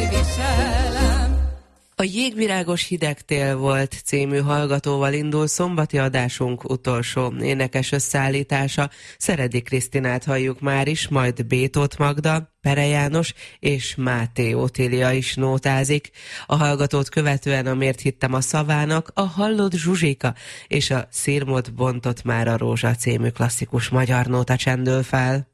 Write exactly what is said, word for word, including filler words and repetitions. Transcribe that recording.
A Jégvirágos hideg tél volt című hallgatóval indul szombati adásunk utolsó énekes összeállítása. Szeredi Krisztinát halljuk már is, majd Bétót Magda, Pere János és Máté Otília is nótázik. A hallgatót követően a Miért hittem a szavának, a Hallod Zsuzsika és a Szirmot bontott már a rózsa című klasszikus magyar nóta csendül fel.